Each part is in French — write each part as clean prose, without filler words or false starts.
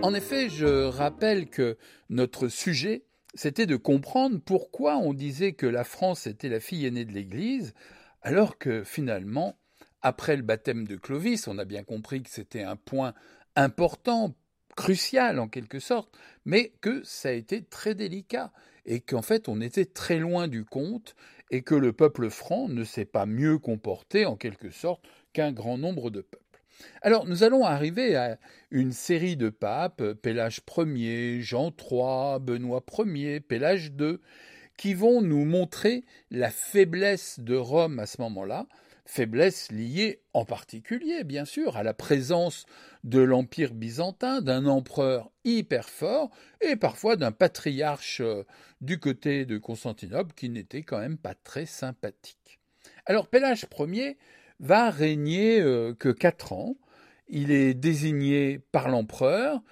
En effet, je rappelle que notre sujet, c'était de comprendre pourquoi on disait que la France était la fille aînée de l'Église, alors que finalement, après le baptême de Clovis, on a bien compris que c'était un point important, crucial en quelque sorte, mais que ça a été très délicat et qu'en fait on était très loin du compte et que le peuple franc ne s'est pas mieux comporté en quelque sorte qu'un grand nombre de peuples. Alors, nous allons arriver à une série de papes, Pélage Ier, Jean III, Benoît Ier, Pélage II, qui vont nous montrer la faiblesse de Rome à ce moment-là, faiblesse liée en particulier, bien sûr, à la présence de l'Empire byzantin, d'un empereur hyper fort et parfois d'un patriarche du côté de Constantinople qui n'était quand même pas très sympathique. Alors, Pélage Ier va régner que 4 ans. Il est désigné par l'empereur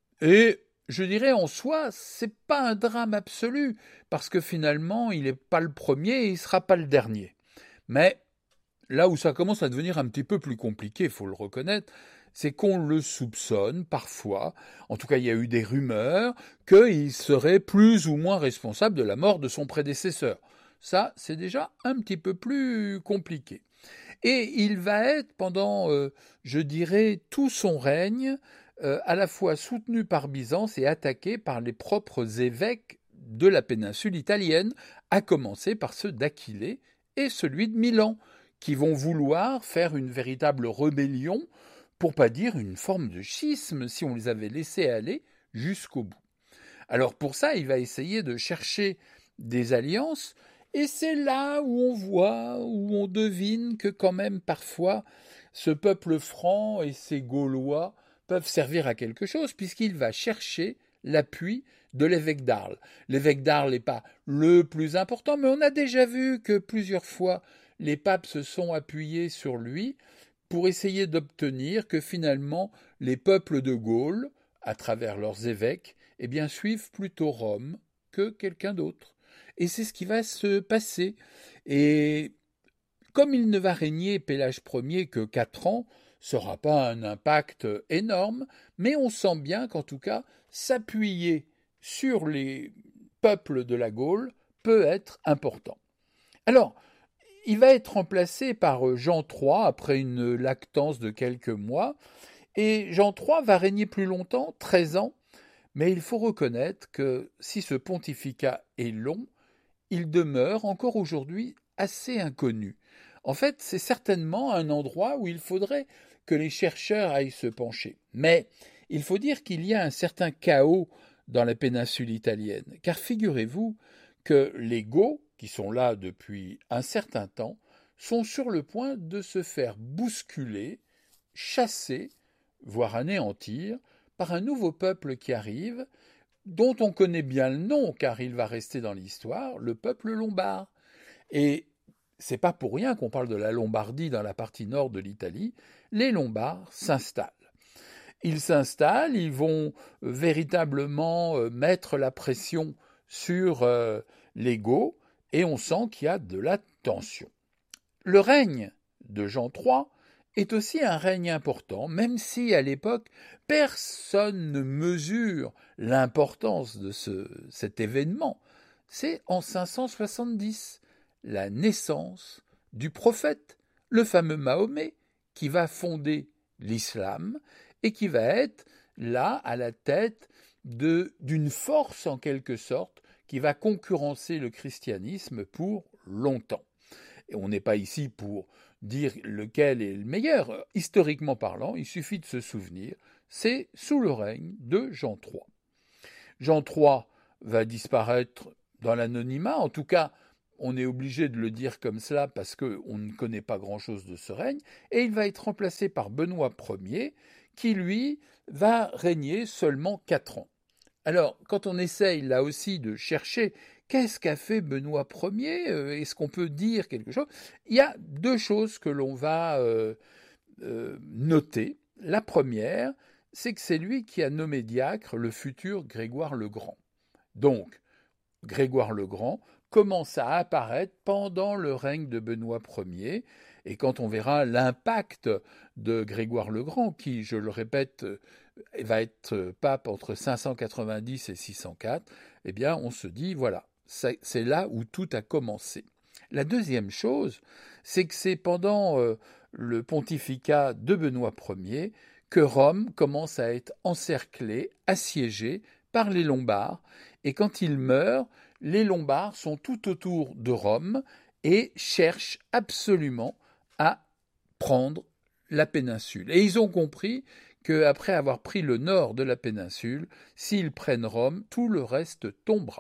et je dirais en soi, c'est pas un drame absolu parce que finalement, il n'est pas le premier et il sera pas le dernier. Mais là où ça commence à devenir un petit peu plus compliqué, il faut le reconnaître, c'est qu'on le soupçonne parfois, en tout cas il y a eu des rumeurs, qu'il serait plus ou moins responsable de la mort de son prédécesseur. Ça, c'est déjà un petit peu plus compliqué. Et il va être pendant, je dirais, tout son règne, à la fois soutenu par Byzance et attaqué par les propres évêques de la péninsule italienne, à commencer par ceux d'Aquilée et celui de Milan, qui vont vouloir faire une véritable rébellion, pour pas dire une forme de schisme, si on les avait laissés aller jusqu'au bout. Alors pour ça, il va essayer de chercher des alliances, et c'est là où on voit, où on devine que quand même parfois ce peuple franc et ces Gaulois peuvent servir à quelque chose, puisqu'il va chercher l'appui de l'évêque d'Arles. L'évêque d'Arles n'est pas le plus important, mais on a déjà vu que plusieurs fois les papes se sont appuyés sur lui pour essayer d'obtenir que finalement les peuples de Gaule, à travers leurs évêques, eh bien, suivent plutôt Rome que quelqu'un d'autre. Et c'est ce qui va se passer. Et comme il ne va régner Pélage Ier que 4 ans, ça n'aura pas un impact énorme, mais on sent bien qu'en tout cas, s'appuyer sur les peuples de la Gaule peut être important. Alors, il va être remplacé par Jean III après une lactance de quelques mois, et Jean III va régner plus longtemps, 13 ans, mais il faut reconnaître que si ce pontificat est long, il demeure encore aujourd'hui assez inconnu. En fait, c'est certainement un endroit où il faudrait que les chercheurs aillent se pencher. Mais il faut dire qu'il y a un certain chaos dans la péninsule italienne, car figurez-vous que les Goths, qui sont là depuis un certain temps, sont sur le point de se faire bousculer, chasser, voire anéantir, par un nouveau peuple qui arrive, dont on connaît bien le nom, car il va rester dans l'histoire, le peuple lombard. Et c'est pas pour rien qu'on parle de la Lombardie dans la partie nord de l'Italie. Les Lombards s'installent. Ils s'installent, ils vont véritablement mettre la pression sur les Goths, et on sent qu'il y a de la tension. Le règne de Jean III est aussi un règne important, même si à l'époque, personne ne mesure l'importance de cet événement. C'est en 570, la naissance du prophète, le fameux Mahomet, qui va fonder l'islam et qui va être là à la tête d'une force en quelque sorte qui va concurrencer le christianisme pour longtemps. Et on n'est pas ici pour dire lequel est le meilleur. Historiquement parlant, il suffit de se souvenir, c'est sous le règne de Jean III. Jean III va disparaître dans l'anonymat, en tout cas, on est obligé de le dire comme cela parce qu'on ne connaît pas grand-chose de ce règne, et il va être remplacé par Benoît Ier, qui lui va régner seulement 4 ans. Alors, quand on essaye là aussi de chercher qu'est-ce qu'a fait Benoît Ier, est-ce qu'on peut dire quelque chose, il y a 2 choses que l'on va noter. La première, c'est que c'est lui qui a nommé diacre le futur Grégoire le Grand. Donc, Grégoire le Grand commence à apparaître pendant le règne de Benoît Ier, Et quand on verra l'impact de Grégoire le Grand, qui, je le répète, va être pape entre 590 et 604, eh bien on se dit, voilà, c'est là où tout a commencé. La deuxième chose, c'est que c'est pendant le pontificat de Benoît Ier que Rome commence à être encerclée, assiégée par les Lombards, et quand il meurt, les Lombards sont tout autour de Rome et cherchent absolument à prendre la péninsule. Et ils ont compris qu'après avoir pris le nord de la péninsule, s'ils prennent Rome, tout le reste tombera.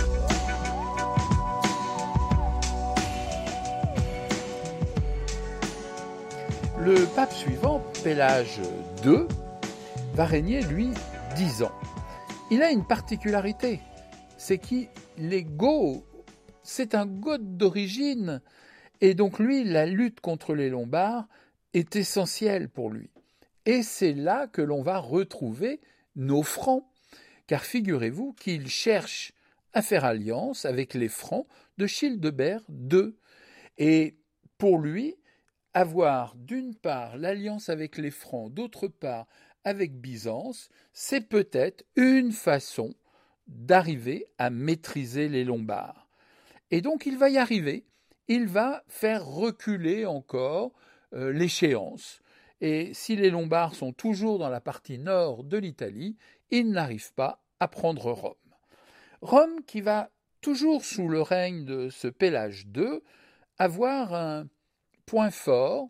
Le pape suivant, Pélage II, va régner, lui, 10 ans. Il a une particularité, c'est qu'il est goth, c'est un goth d'origine, et donc lui, la lutte contre les Lombards est essentielle pour lui. Et c'est là que l'on va retrouver nos Francs, car figurez-vous qu'il cherche à faire alliance avec les Francs de Childebert II. Et pour lui, avoir d'une part l'alliance avec les Francs, d'autre part avec Byzance, c'est peut-être une façon d'arriver à maîtriser les Lombards. Et donc il va y arriver, il va faire reculer encore l'échéance. Et si les Lombards sont toujours dans la partie nord de l'Italie, ils n'arrivent pas à prendre Rome. Rome qui va, toujours sous le règne de ce Pélage II, avoir un point fort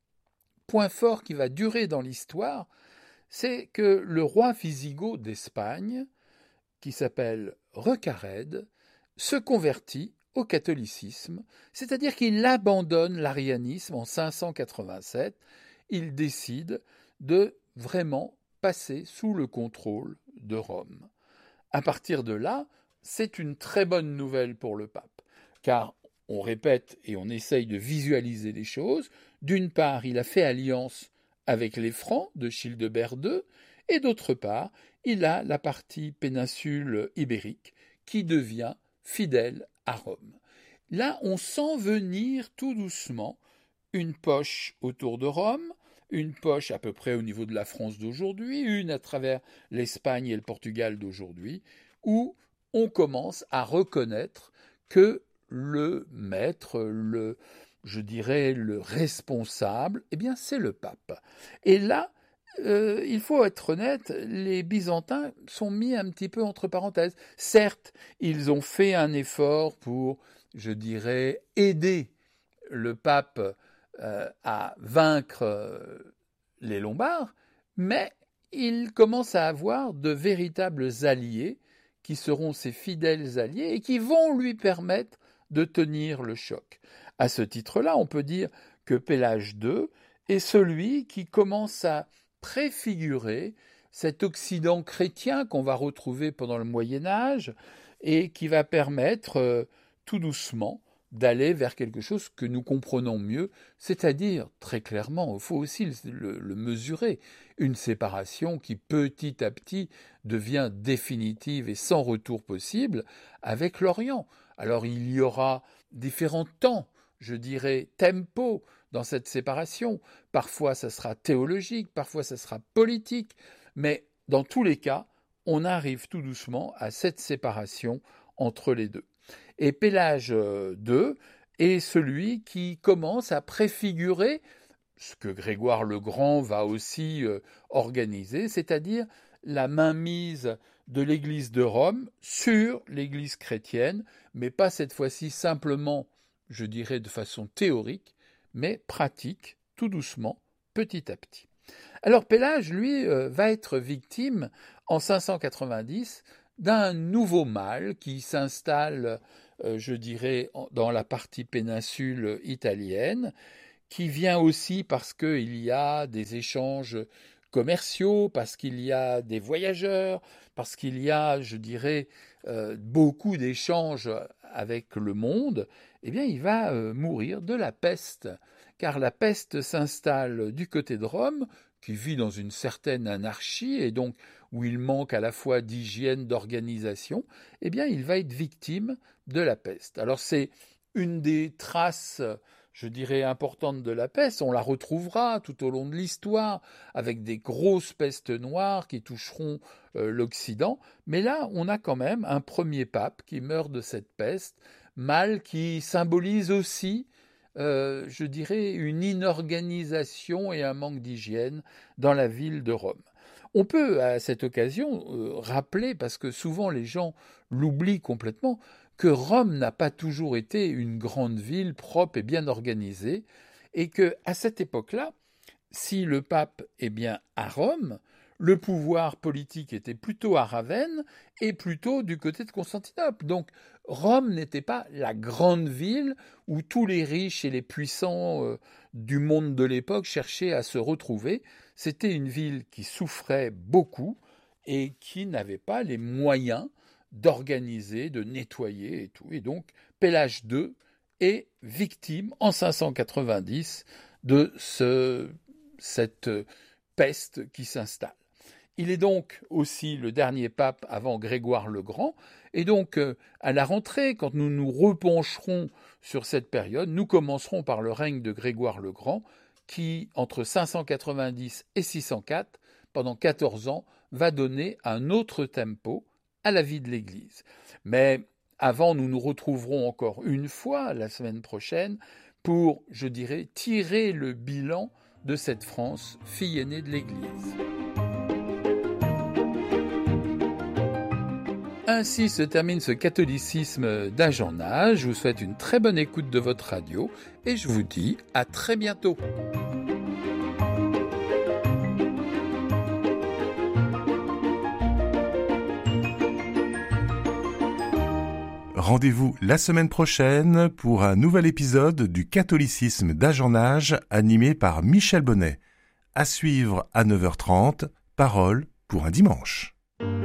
qui va durer dans l'histoire, c'est que le roi wisigoth d'Espagne, qui s'appelle Recared, se convertit au catholicisme, c'est-à-dire qu'il abandonne l'arianisme en 587, il décide de vraiment passer sous le contrôle de Rome. À partir de là, c'est une très bonne nouvelle pour le pape, car on répète et on essaye de visualiser les choses. D'une part, il a fait alliance avec les Francs de Childebert II, et d'autre part, il a la partie péninsule ibérique qui devient fidèle à Rome. Là, on sent venir tout doucement une poche autour de Rome, une poche à peu près au niveau de la France d'aujourd'hui, une à travers l'Espagne et le Portugal d'aujourd'hui, où on commence à reconnaître que le maître, je dirais le responsable, eh bien c'est le pape. Et là, il faut être honnête, les Byzantins sont mis un petit peu entre parenthèses. Certes, ils ont fait un effort pour, je dirais, aider le pape à vaincre les Lombards, mais il commence à avoir de véritables alliés qui seront ses fidèles alliés et qui vont lui permettre de tenir le choc. À ce titre-là, on peut dire que Pélage II est celui qui commence à préfigurer cet Occident chrétien qu'on va retrouver pendant le Moyen-Âge et qui va permettre tout doucement d'aller vers quelque chose que nous comprenons mieux, c'est-à-dire, très clairement, il faut aussi le mesurer, une séparation qui petit à petit devient définitive et sans retour possible avec l'Orient. Alors il y aura différents temps, je dirais tempo dans cette séparation. Parfois ça sera théologique, parfois ça sera politique, mais dans tous les cas, on arrive tout doucement à cette séparation entre les deux. Et Pélage II est celui qui commence à préfigurer ce que Grégoire le Grand va aussi organiser, c'est-à-dire la mainmise de l'Église de Rome sur l'Église chrétienne, mais pas cette fois-ci simplement, je dirais, de façon théorique, mais pratique, tout doucement, petit à petit. Alors Pélage, lui, va être victime en 590 d'un nouveau mal qui s'installe, je dirais, dans la partie péninsule italienne, qui vient aussi parce qu'il y a des échanges commerciaux, parce qu'il y a des voyageurs, parce qu'il y a, je dirais, beaucoup d'échanges avec le monde, eh bien, il va mourir de la peste, car la peste s'installe du côté de Rome, qui vit dans une certaine anarchie, et donc où il manque à la fois d'hygiène, d'organisation, eh bien, il va être victime de la peste. Alors, c'est une des traces, je dirais, importante de la peste. On la retrouvera tout au long de l'histoire avec des grosses pestes noires qui toucheront l'Occident. Mais là, on a quand même un premier pape qui meurt de cette peste, mal qui symbolise aussi, je dirais, une inorganisation et un manque d'hygiène dans la ville de Rome. On peut, à cette occasion, rappeler, parce que souvent les gens l'oublient complètement, que Rome n'a pas toujours été une grande ville propre et bien organisée, et que à cette époque-là, si le pape est bien à Rome, le pouvoir politique était plutôt à Ravenne et plutôt du côté de Constantinople. Donc Rome n'était pas la grande ville où tous les riches et les puissants du monde de l'époque cherchaient à se retrouver. C'était une ville qui souffrait beaucoup et qui n'avait pas les moyens d'organiser, de nettoyer et tout. Et donc Pélage II est victime en 590 de cette peste qui s'installe. Il est donc aussi le dernier pape avant Grégoire le Grand, et donc à la rentrée, quand nous nous repencherons sur cette période, nous commencerons par le règne de Grégoire le Grand, qui, entre 590 et 604, pendant 14 ans, va donner un autre tempo à la vie de l'Église. Mais avant, nous nous retrouverons encore une fois la semaine prochaine pour, je dirais, tirer le bilan de cette France, fille aînée de l'Église. Ainsi se termine ce catholicisme d'âge en âge. Je vous souhaite une très bonne écoute de votre radio et je vous dis à très bientôt. Rendez-vous la semaine prochaine pour un nouvel épisode du catholicisme d'âge en âge animé par Michel Bonnet. À suivre à 9h30, Parole pour un dimanche.